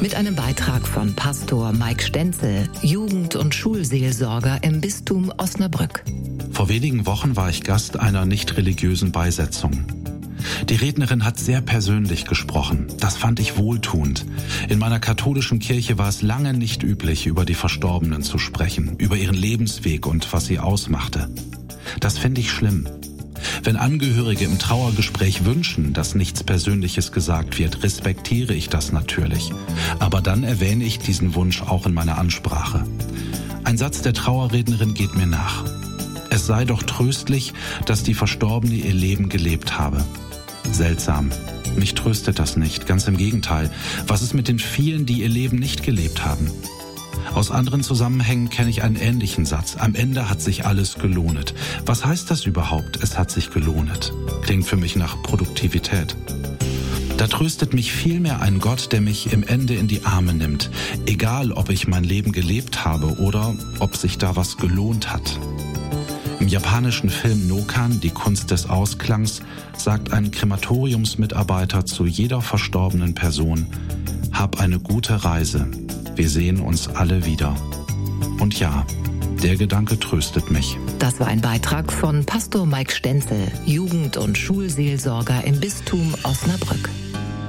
Mit einem Beitrag von Pastor Mike Stenzel, Jugend- und Schulseelsorger im Bistum Osnabrück. Vor wenigen Wochen war ich Gast einer nicht religiösen Beisetzung. Die Rednerin hat sehr persönlich gesprochen. Das fand ich wohltuend. In meiner katholischen Kirche war es lange nicht üblich, über die Verstorbenen zu sprechen, über ihren Lebensweg und was sie ausmachte. Das finde ich schlimm. Wenn Angehörige im Trauergespräch wünschen, dass nichts Persönliches gesagt wird, respektiere ich das natürlich. Aber dann erwähne ich diesen Wunsch auch in meiner Ansprache. Ein Satz der Trauerrednerin geht mir nach. Es sei doch tröstlich, dass die Verstorbene ihr Leben gelebt habe. Seltsam. Mich tröstet das nicht, ganz im Gegenteil. Was ist mit den vielen, die ihr Leben nicht gelebt haben? Aus anderen Zusammenhängen kenne ich einen ähnlichen Satz. Am Ende hat sich alles gelohnt. Was heißt das überhaupt, es hat sich gelohnt? Klingt für mich nach Produktivität. Da tröstet mich vielmehr ein Gott, der mich im Ende in die Arme nimmt. Egal, ob ich mein Leben gelebt habe oder ob sich da was gelohnt hat. Im japanischen Film Nokan, die Kunst des Ausklangs, sagt ein Krematoriumsmitarbeiter zu jeder verstorbenen Person: Hab eine gute Reise. Wir sehen uns alle wieder. Und ja, der Gedanke tröstet mich. Das war ein Beitrag von Pastor Mike Stenzel, Jugend- und Schulseelsorger im Bistum Osnabrück.